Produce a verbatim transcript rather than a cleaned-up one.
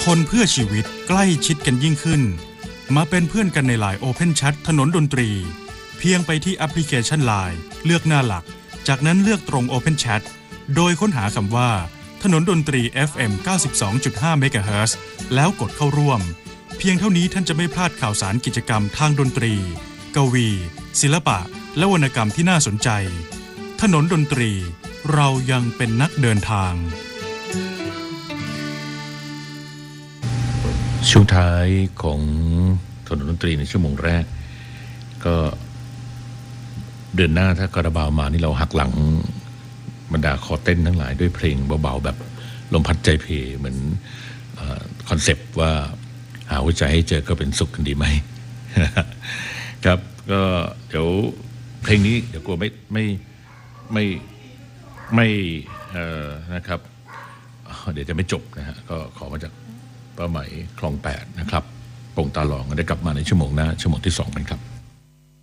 ทนเพื่อชีวิตใกล้ชิดกันยิ่งขึ้นมาเป็นเพื่อนกันใน ไลน์ Open Chat ถนนดนตรีเพียงไปที่แอปพลิเคชัน ไลน์ เลือกหน้าหลักจากนั้นเลือกตรง Open Chat โดยค้นหาคำว่าถนนดนตรี เอฟ เอ็ม เก้าสิบสองจุดห้า เมกะเฮิรตซ์ แล้วกดเข้าร่วมเพียงเท่านี้ท่านจะไม่พลาดข่าวสารกิจกรรมทางดนตรีกวีศิลปะและวรรณกรรมที่น่าสนใจถนนดนตรีเรายังเป็นนักเดินทางช่วงท้ายของถนนดนตรีในชั่วโมงแรกก็เดือนหน้าถ้าคาราบาวมานี่เราหักหลังบรรดาคอเต้นทั้งหลายด้วยเพลงเบาๆแบบลมพัดใจเพเหมือนคอนเซปต์ว่าหาหัวใจให้เจอก็เป็นสุขกันดีไหม ครับก็เดี๋ยวเพลงนี้เดี๋ยวกลัวไม่ไม่ไม่ไม่เอ่อนะครับเดี๋ยวจะไม่จบนะฮะก็ขอมาจากป้าไหมคลองแปดนะครับโป่งตาหลองได้กลับมาในชั่วโมงหน้าชั่วโมงที่สองกันครับ